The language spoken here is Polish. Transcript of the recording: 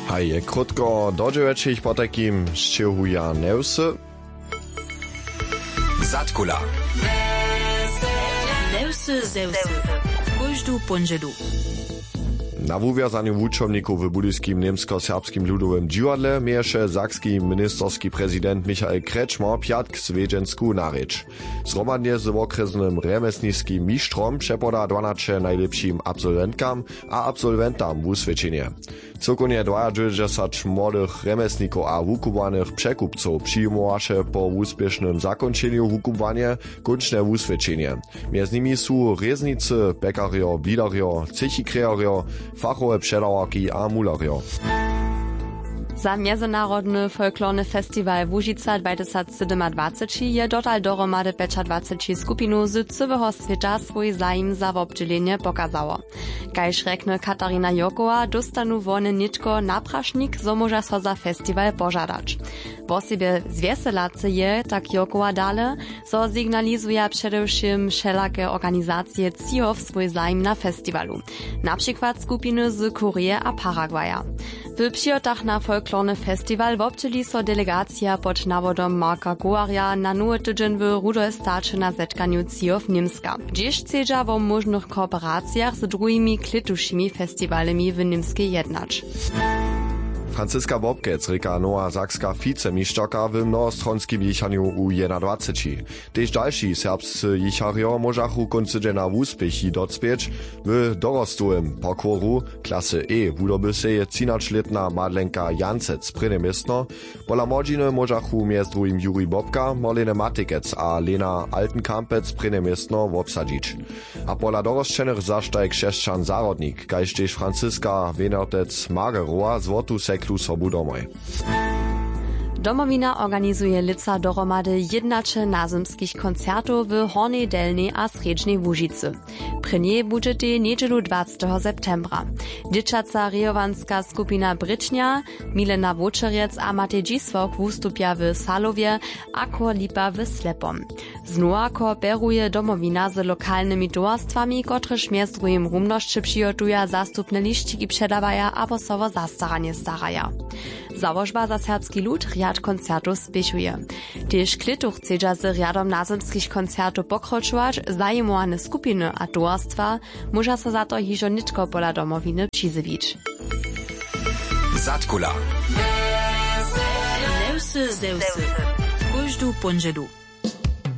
A je krótko dodzieweczych po takim szczehuja newsy. Zatkula. Newsy zeusy. Każdu ponžedu. Na wuwiązaniu wučomników w budyskim niemsko-serbskim ludowym dziwadle mieše sakski ministerski prezydent Michael Kretschmer piatk swiedziensku narěč. Zhromadnie z okresnym remesniskim mistrom przepoda 12 najlepszym absolwentkam a absolwentam wusvedčenje. Celkonie 22 młodych remesników a wukubanych przekupców przyjmowaše po uspiesznym zakończeniu wukuwania kończne wusvedčenje. Między nimi są reznicy, pekario, widario, cechikreario, fachowe předawarki a mulario. Za Międzynarodny folklorny festiwal Łužica 2027 je dotal dohromady 25 skupinu z cyłego świata swój zaim za obdzielenie pokazało. Kajż rekne Katarina Jokowa, dostanu wone nitko naprašnik, zo może so za festiwal pożadać. Po sobie zwieselacy je, tak Jokowa dale, so signalizuje przedewším wszelakie organizacje ciów swój zaim na festiwalu. Na przykład skupiny z Koreje a Paragwaja. W przyjotach na folklorny festiwal wobczyli so delegacja pod nawodom Marka Goaria na nowy tydzień w Rudolstacie na zetkaniu ciów Niemska. Dziś chcedza o możnych kooperacjach z drugimi klitušimi festiwalami w Niemskiej jednać. Franciska Bobkec reka nowa sakska vicemistrzoka w mnohostronskim jichaniu U21. Tež další serbscy jichario możachu koncydzena wuspěchi docpieć w dorostowym parkouru klasy E. Wudoby se je 13-letna Madlenka Jancec prene miestno. Pola młodziny możachu między drugim Juri Bobka, Marlene Matikec a Lena Altenkampec prene miestno wobsadzić. A pola dorosčenych zaštajk šešćan zarodnik, kajž tež Franciska Wenertec Mageroa złotu seklu sobu domoj. Domowina organizuje lica dohromady 11 nazymskich koncertów w Hornej Delnej a Sredźnej Łužicy. Prenie bude te niedzielu 20 septembra. Dzieciaca rejowanska skupina Brycznia, Milena Wočerec a Matej Dzisłok wystupia w Salowie, a Chor Lipa w Slepom. Znova kooperuje Domowina z lokalnymi towarstwami, kotrež mjez drugim rumnošće přijotuja zastupne liščiki předavaja a posovo zastaranie staraja. Założba za serbski lud riad koncertów spiechuje. Tež klitu chcedza z riadom nazymskich koncertów pokročować, zajmowane skupiny a towarstwa może so za to hižo nitko pola Domowiny přizywić. Zatkula. Newsy zeusy. Każdu ponžedu.